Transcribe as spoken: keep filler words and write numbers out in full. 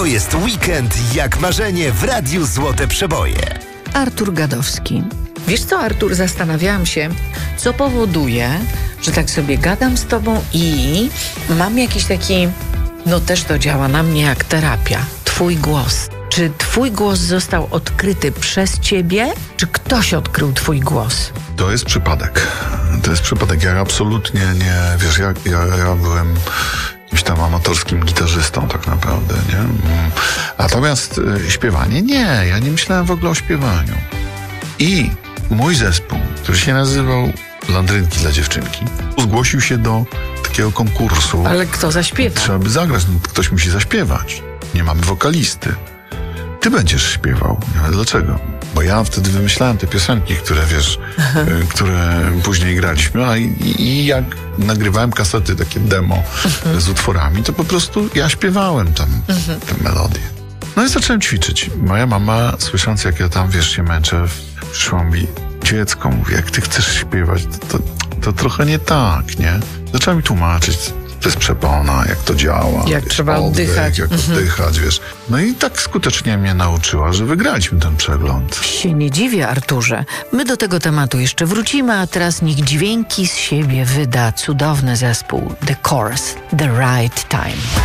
jest weekend jak marzenie w Radiu Złote Przeboje. Artur Gadowski. Wiesz co, Artur, zastanawiałam się, co powoduje, że tak sobie gadam z tobą i mam jakiś taki, no też to działa na mnie jak terapia, twój głos. Czy twój głos został odkryty przez ciebie, czy ktoś odkrył twój głos? To jest przypadek. To jest przypadek. Ja absolutnie nie, wiesz, ja, ja, ja byłem jakimś tam amatorskim gitarzystą tak naprawdę, nie? Natomiast y, śpiewanie, nie. Ja nie myślałem w ogóle o śpiewaniu. I mój zespół, który się nazywał Landrynki dla dziewczynki, zgłosił się do takiego konkursu. Ale kto zaśpiewa? Trzeba by zagrać, no, ktoś musi zaśpiewać. Nie mamy wokalisty. Ty będziesz śpiewał. Nie wiem dlaczego. Bo ja wtedy wymyślałem te piosenki, które wiesz, y, które później graliśmy, a i, i jak nagrywałem kasety, takie demo uh-huh. z utworami, to po prostu ja śpiewałem tam uh-huh. te melodie. No i zacząłem ćwiczyć. Moja mama, słysząc jak ja tam, wiesz, się męczę, przyszła mi, dziecko, mówi, jak ty chcesz śpiewać, to, to, to trochę nie tak, nie? Zaczęła mi tłumaczyć, to jest przepona, jak to działa. Jak wiesz, trzeba oddech, oddychać. Jak mhm. oddychać, wiesz. No i tak skutecznie mnie nauczyła, że wygraliśmy ten przegląd. Się nie dziwię, Arturze. My do tego tematu jeszcze wrócimy, a teraz niech dźwięki z siebie wyda cudowny zespół The Chorus, The Right Time.